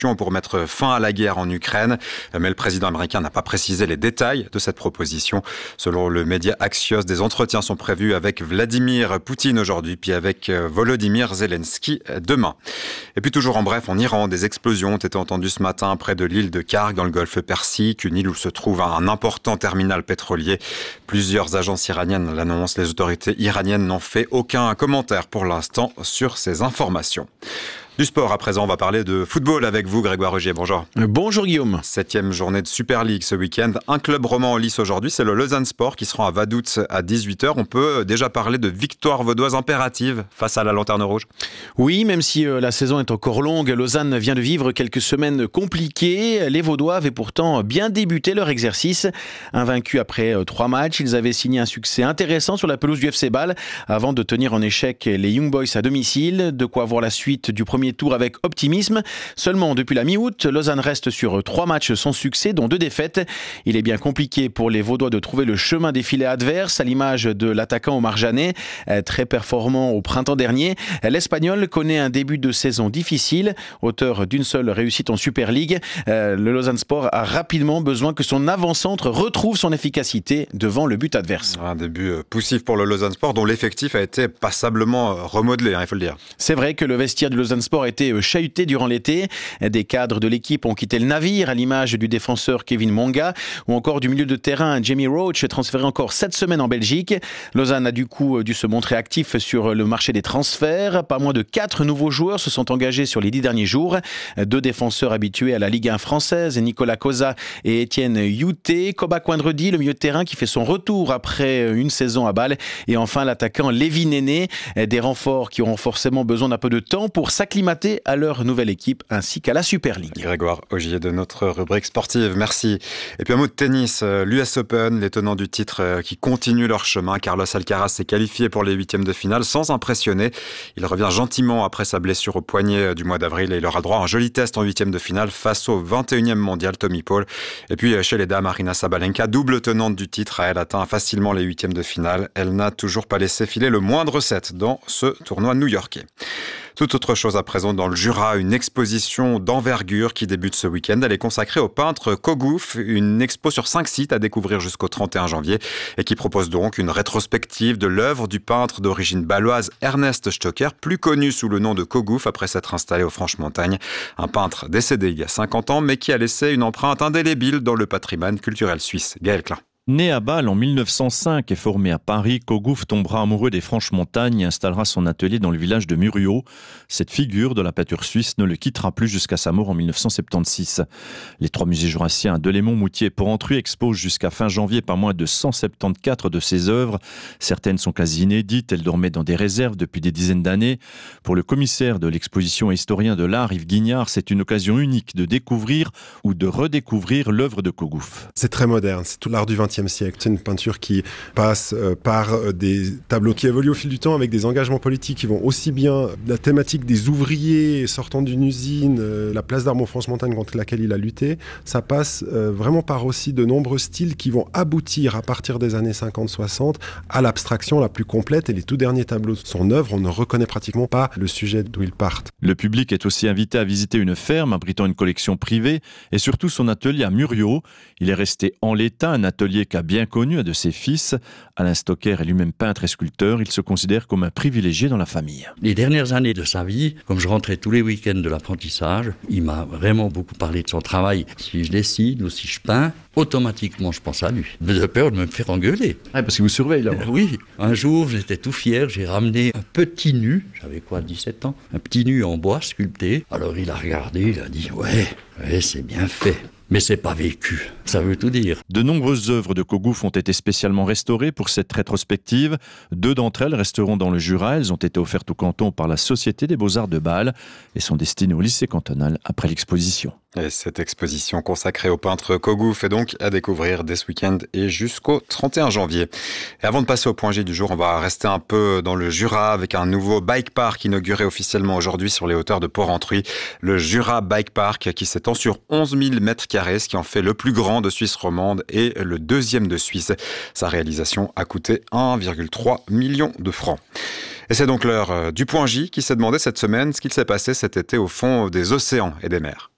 pour mettre fin à la guerre en Ukraine. Mais le président américain n'a pas précisé les détails de cette proposition. Selon le média Axios, des entretiens sont prévus avec Vladimir Poutine aujourd'hui, puis avec Volodymyr Zelensky demain. Et puis toujours en bref, en Iran, des explosions ont été entendues ce matin près de l'île de Karg dans le golfe Persique, une île où se trouve un important terminal pétrolier. Plusieurs agences iraniennes l'annoncent. Les autorités iraniennes n'ont fait aucun commentaire pour l'instant sur ces informations. Du sport, à présent, on va parler de football avec vous, Grégoire Rugier. Bonjour. Bonjour Guillaume. 7e journée de Super League ce week-end. Un club roman en lice aujourd'hui, c'est le Lausanne Sport qui se rend à Vaduz à 18h. On peut déjà parler de victoire vaudoise impérative face à la Lanterne Rouge. Oui, même si la saison est encore longue, Lausanne vient de vivre quelques semaines compliquées. Les Vaudois avaient pourtant bien débuté leur exercice. Invaincus après 3 matchs, ils avaient signé un succès intéressant sur la pelouse du FC Bâle avant de tenir en échec les Young Boys à domicile. De quoi voir la suite du premier tour avec optimisme. Seulement, depuis la mi-août, Lausanne reste sur 3 matchs sans succès, dont 2 défaites. Il est bien compliqué pour les Vaudois de trouver le chemin des filets adverses, à l'image de l'attaquant Omar Janet, très performant au printemps dernier. L'Espagnol connaît un début de saison difficile, auteur d'une seule réussite en Super League. Le Lausanne Sport a rapidement besoin que son avant-centre retrouve son efficacité devant le but adverse. Un début poussif pour le Lausanne Sport, dont l'effectif a été passablement remodelé, il faut le dire. C'est vrai que le vestiaire du Lausanne Sport a été chahuté durant l'été. Des cadres de l'équipe ont quitté le navire, à l'image du défenseur Kevin Monga ou encore du milieu de terrain Jamie Roach, transféré encore cette semaine en Belgique. Lausanne a du coup dû se montrer actif sur le marché des transferts. Pas moins de 4 nouveaux joueurs se sont engagés sur les 10 derniers jours. 2 défenseurs habitués à la Ligue 1 française, Nicolas Cosa et Étienne Youté. Koba Coindredi, le milieu de terrain qui fait son retour après une saison à Bâle. Et enfin l'attaquant Lévi Néné. Des renforts qui auront forcément besoin d'un peu de temps pour s'acclimater à leur nouvelle équipe ainsi qu'à la Super League. Grégoire Augier de notre rubrique sportive, merci. Et puis un mot de tennis, l'US Open, les tenants du titre qui continuent leur chemin. Carlos Alcaraz s'est qualifié pour les 8e de finale sans impressionner. Il revient gentiment après sa blessure au poignet du mois d'avril et il aura droit à un joli test en 8e de finale face au 21e mondial Tommy Paul. Et puis chez les dames, Aryna Sabalenka, double tenante du titre, elle atteint facilement les 8e de finale. Elle n'a toujours pas laissé filer le moindre set dans ce tournoi new-yorkais. Tout autre chose à présent dans le Jura, une exposition d'envergure qui débute ce week-end. Elle est consacrée au peintre Kogouf, une expo sur 5 sites à découvrir jusqu'au 31 janvier et qui propose donc une rétrospective de l'œuvre du peintre d'origine bâloise Ernest Stocker, plus connu sous le nom de Kogouf après s'être installé aux Franches-Montagnes. Un peintre décédé il y a 50 ans mais qui a laissé une empreinte indélébile dans le patrimoine culturel suisse. Gaël Klein. Né à Bâle en 1905 et formé à Paris, Kogouf tombera amoureux des Franches-Montagnes et installera son atelier dans le village de Muriot. Cette figure de la peinture suisse ne le quittera plus jusqu'à sa mort en 1976. Les 3 musées jurassiens, Delémont, Moutier et Porrentruy exposent jusqu'à fin janvier pas moins de 174 de ses œuvres. Certaines sont quasi inédites, elles dormaient dans des réserves depuis des dizaines d'années. Pour le commissaire de l'exposition et historien de l'art, Yves Guignard, c'est une occasion unique de découvrir ou de redécouvrir l'œuvre de Kogouf. C'est très moderne, c'est tout l'art du XXe siècle. C'est une peinture qui passe par des tableaux qui évoluent au fil du temps avec des engagements politiques qui vont aussi bien la thématique des ouvriers sortant d'une usine, la place d'Armes aux Franches-Montagnes contre laquelle il a lutté. Ça passe vraiment par aussi de nombreux styles qui vont aboutir à partir des années 50-60 à l'abstraction la plus complète et les tout derniers tableaux de son œuvre, on ne reconnaît pratiquement pas le sujet d'où ils partent. Le public est aussi invité à visiter une ferme abritant une collection privée et surtout son atelier à Muriot. Il est resté en l'état, un atelier qu'a bien connu un de ses fils. Alain Stocker est lui-même peintre et sculpteur. Il se considère comme un privilégié dans la famille. Les dernières années de sa vie, comme je rentrais tous les week-ends de l'apprentissage, il m'a vraiment beaucoup parlé de son travail. Si je dessine ou si je peins, automatiquement je pense à lui. De peur de me faire engueuler. Ah, parce qu'il vous surveille là. Oui. Un jour, j'étais tout fier, j'ai ramené un petit nu, j'avais 17 ans, un petit nu en bois sculpté. Alors il a regardé, il a dit « Ouais, c'est bien fait ». Mais c'est pas vécu, ça veut tout dire. De nombreuses œuvres de Kogouf ont été spécialement restaurées pour cette rétrospective. 2 d'entre elles resteront dans le Jura. Elles ont été offertes au canton par la Société des Beaux-Arts de Bâle et sont destinées au lycée cantonal après l'exposition. Et cette exposition consacrée au peintre Kogouf est donc à découvrir dès ce week-end et jusqu'au 31 janvier. Et avant de passer au point G du jour, on va rester un peu dans le Jura avec un nouveau bike park inauguré officiellement aujourd'hui sur les hauteurs de Porrentruy. Le Jura Bike Park qui s'étend sur 11 000 mètres carrés, ce qui en fait le plus grand de Suisse romande et le 2e de Suisse. Sa réalisation a coûté 1,3 million de francs. Et c'est donc l'heure du point J qui s'est demandé cette semaine ce qu'il s'est passé cet été au fond des océans et des mers.